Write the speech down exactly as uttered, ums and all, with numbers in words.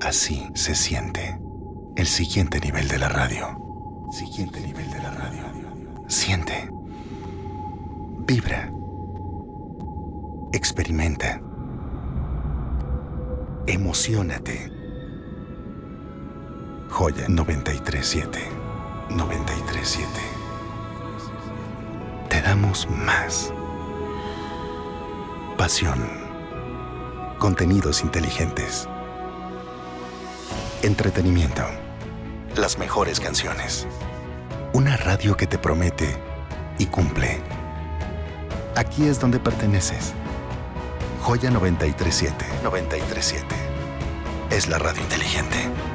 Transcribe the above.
Así se siente el siguiente nivel de la radio. Siguiente nivel de la radio. Siente. Vibra. Experimenta. Emociónate. Joya noventa y tres siete. noventa y tres siete. Te damos más. Pasión. Contenidos inteligentes. Entretenimiento. Las mejores canciones. Una radio que te promete y cumple. Aquí es donde perteneces. Joya noventa y tres siete. noventa y tres siete. Es la radio inteligente.